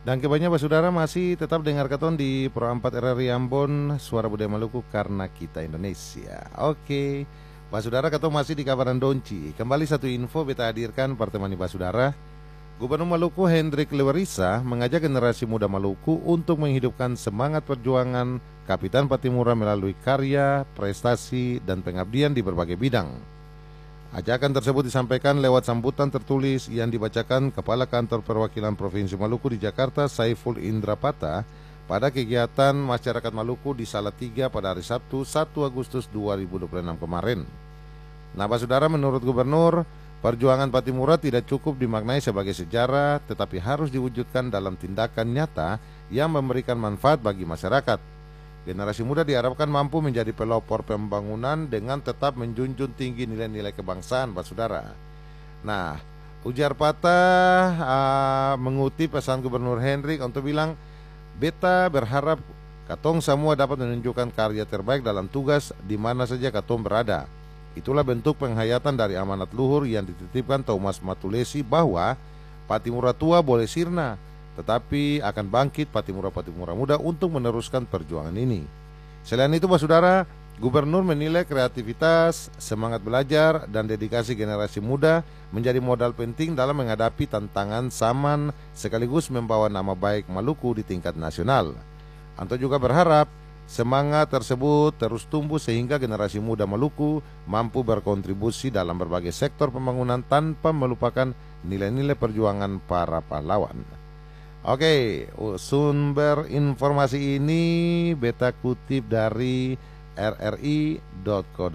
Dan kebanyakan saudara masih tetap dengar katon di Pro 4 RRI Ambon, Suara Budaya Maluku karena kita Indonesia. Oke, Saudara katon masih di kabaran Donci. Kembali satu info beta hadirkan pertemuan Saudara. Gubernur Maluku Hendrik Lewerisa mengajak generasi muda Maluku untuk menghidupkan semangat perjuangan Kapitan Patimura melalui karya, prestasi, dan pengabdian di berbagai bidang. Ajakan tersebut disampaikan lewat sambutan tertulis yang dibacakan Kepala Kantor Perwakilan Provinsi Maluku di Jakarta, Saiful Indrapata, pada kegiatan Masyarakat Maluku di Salatiga pada hari Sabtu 1 Agustus 2026 kemarin. Nah, Saudara, menurut Gubernur, perjuangan Patimura tidak cukup dimaknai sebagai sejarah, tetapi harus diwujudkan dalam tindakan nyata yang memberikan manfaat bagi masyarakat. Generasi muda diharapkan mampu menjadi pelopor pembangunan dengan tetap menjunjung tinggi nilai-nilai kebangsaan, Saudara. Nah, ujar patah mengutip pesan Gubernur Hendrik untuk bilang, beta berharap katong semua dapat menunjukkan karya terbaik dalam tugas di mana saja katong berada. Itulah bentuk penghayatan dari amanat luhur yang dititipkan Thomas Matulesi bahwa Patimura tua boleh sirna, tetapi akan bangkit Patimura-Patimura muda untuk meneruskan perjuangan ini. Selain itu, Saudara, Gubernur menilai kreativitas, semangat belajar, dan dedikasi generasi muda menjadi modal penting dalam menghadapi tantangan zaman sekaligus membawa nama baik Maluku di tingkat nasional. Anto juga berharap semangat tersebut terus tumbuh sehingga generasi muda Maluku mampu berkontribusi dalam berbagai sektor pembangunan tanpa melupakan nilai-nilai perjuangan para pahlawan. Oke, sumber informasi ini beta kutip dari rri.co.id.